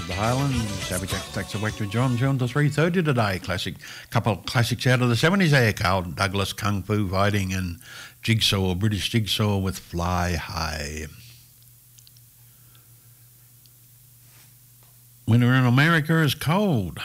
of the Highlands. Abby Jack takes away to John to 3:30 today. Couple of classics out of the 70s there. Carl Douglas, Kung Fu Fighting, and Jigsaw, British Jigsaw with Fly High. Winter in America is cold.